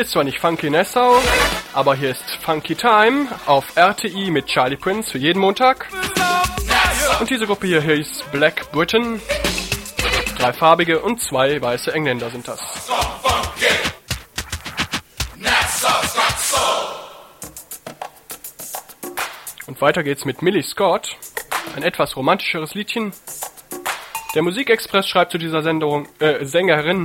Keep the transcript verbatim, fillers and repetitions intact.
Hier ist zwar nicht Funky Nassau, aber hier ist Funky Time auf R T I mit Charlie Prince für jeden Montag. Und diese Gruppe hier hieß Black Britain. Drei farbige und zwei weiße Engländer sind das. Und weiter geht's mit Millie Scott, ein etwas romantischeres Liedchen. Der Musikexpress schreibt zu dieser Sendung, äh, Sängerin: